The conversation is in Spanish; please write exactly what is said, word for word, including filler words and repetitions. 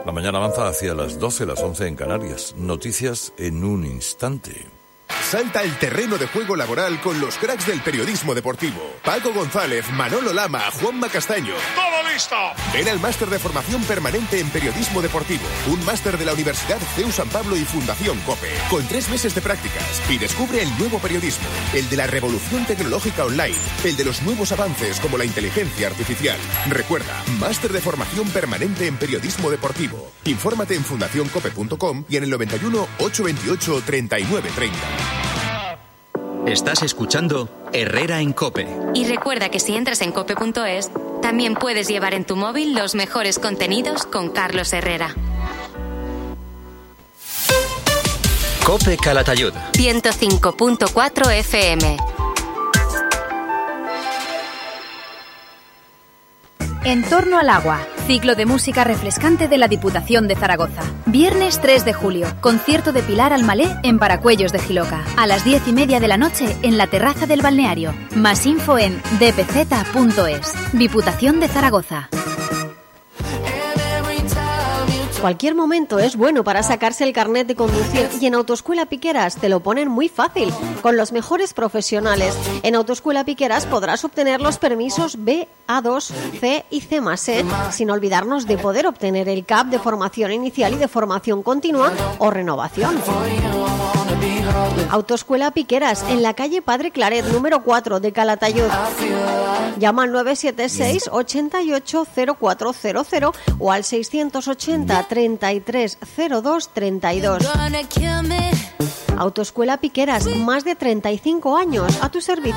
La mañana avanza hacia las doce, las once en Canarias. Noticias en un instante. Salta al terreno de juego laboral con los cracks del periodismo deportivo. Paco González, Manolo Lama, Juanma Castaño. ¡Todo listo! Ven al máster de formación permanente en periodismo deportivo. Un máster de la Universidad C E U San Pablo y Fundación COPE. Con tres meses de prácticas. Y descubre el nuevo periodismo. El de la revolución tecnológica online. El de los nuevos avances como la inteligencia artificial. Recuerda, máster de formación permanente en periodismo deportivo. Infórmate en fundación cope punto com y en el noventa y uno, ochocientos veintiocho, treinta y nueve treinta. Estás escuchando Herrera en COPE. Y recuerda que si entras en cope punto es, también puedes llevar en tu móvil los mejores contenidos con Carlos Herrera. COPE Calatayud. ciento cinco punto cuatro F M. En torno al agua, ciclo de música refrescante de la Diputación de Zaragoza. Viernes tres de julio, concierto de Pilar Almalé en Paracuellos de Jiloca. A las diez y media de la noche en la terraza del balneario. Más info en d p z punto es. Diputación de Zaragoza. Cualquier momento es bueno para sacarse el carnet de conducir y en Autoescuela Piqueras te lo ponen muy fácil, con los mejores profesionales. En Autoescuela Piqueras podrás obtener los permisos B, A dos, C y C más E, sin olvidarnos de poder obtener el C A P de formación inicial y de formación continua o renovación. Autoescuela Piqueras, en la calle Padre Claret, número cuatro de Calatayud. Llama al nueve siete seis, ochenta y ocho, cero cuatro cero cero o al seiscientos ochenta, treinta y tres, cero dos, treinta y dos. Autoescuela Piqueras, más de treinta y cinco años a tu servicio.